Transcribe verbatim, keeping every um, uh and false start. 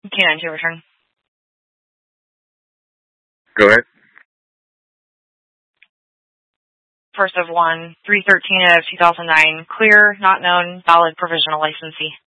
K nine two return. Go ahead. First of one, three thirteen of two thousand nine, clear, not known, valid provisional licensee.